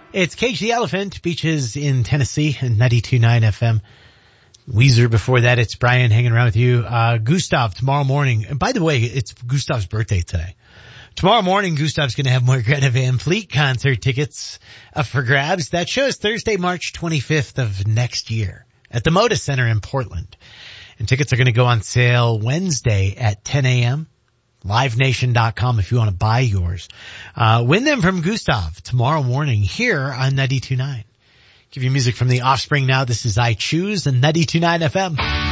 It's Cage the Elephant, Beaches in Tennessee, and 92.9 FM. Weezer before that, it's Brian hanging around with you. Gustav tomorrow morning. And by the way, it's Gustav's birthday today. Tomorrow morning, Gustav's going to have more Greta Van Fleet concert tickets up for grabs. That show is Thursday, March 25th of next year at the Moda Center in Portland. And tickets are going to go on sale Wednesday at 10 a.m. LiveNation.com if you want to buy yours. Win them from Gustav tomorrow morning here on 92.9. Give you music from The Offspring now. This is I Choose and 92.9 FM.